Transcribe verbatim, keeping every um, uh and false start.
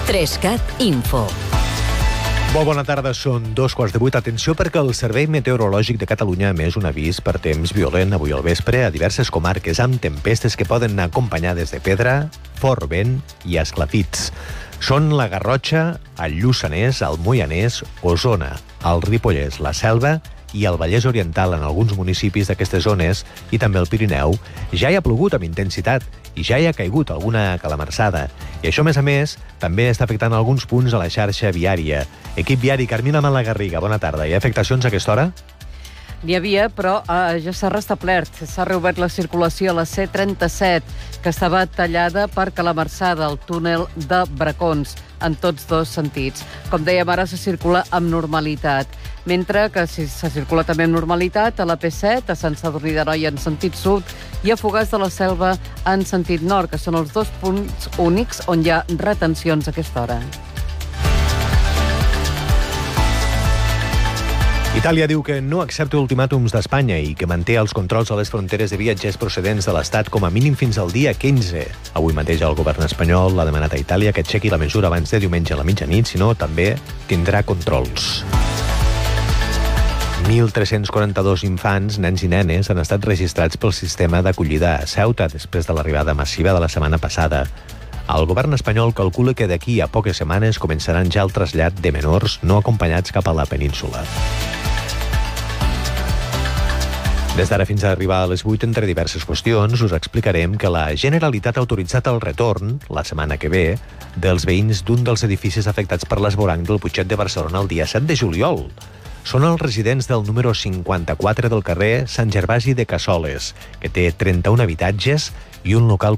Trescat Info. Molt bona tarda, són dos quarts de vuit. Atenció perquè el Servei Meteorològic de Catalunya ha emès un avís per temps violent avui al vespre a diverses comarques amb tempestes que poden anar acompanyades de pedra, fort vent i esclafits. Són la Garrotxa, el Lluçanès, el Moianès, Osona, el Ripollès, la Selva i el Vallès Oriental en alguns municipis d'aquestes zones i també el Pirineu. Ja hi ha plogut amb intensitat i ja hi ha caigut alguna calamarsada. I això, a més a més, també està afectant alguns punts a la xarxa viària. Equip viari, Carmina Malagarriga, bona tarda. Hi ha afectacions a aquesta hora? N'hi havia, però eh, ja s'ha restablert. S'ha reobert la circulació a la C trenta-set, que estava tallada per calamarsada al túnel de Bracons, en tots dos sentits. Com dèiem, ara se circula amb normalitat. Mentre que si se circula també amb normalitat a la P set, a Sant Sadurní d'Anoia en sentit sud i a Fogars de la Selva en sentit nord, que són els dos punts únics on hi ha retencions a aquesta hora. Itàlia diu que no accepta ultimàtums d'Espanya i que manté els controls a les fronteres de viatgers procedents de l'Estat com a mínim fins al dia quinze. Avui mateix el govern espanyol ha demanat a Itàlia que aixequi la mesura abans de diumenge a la mitjanit, si no també tindrà controls. mil tres-cents quaranta-dos infants, nens i nenes, han estat registrats pel sistema d'acollida a Ceuta després de l'arribada massiva de la setmana passada. El govern espanyol calcula que d'aquí a poques setmanes començaran ja el trasllat de menors no acompanyats cap a la península. Des d'ara fins a arribar a les vuit, entre diverses qüestions, us explicarem que la Generalitat ha autoritzat el retorn, la setmana que ve, dels veïns d'un dels edificis afectats per l'esvoranc del Putxet de Barcelona el dia set de juliol. Són els residents del número cinquanta-quatre del carrer Sant Gervasi de Cassoles, que té trenta-un habitatges i un local